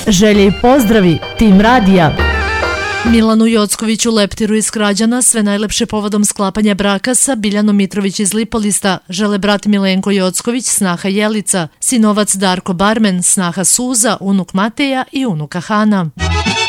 Želje i pozdravi, tim radija. Milanu Jockoviću Leptiru iz Krađana sve najlepše povodom sklapanja braka sa Biljanom Mitrović iz Lipolista žele brat Milenko Jocković, snaha Jelica, sinovac Darko Barmen, snaha Suza, unuk Mateja i unuka Hana.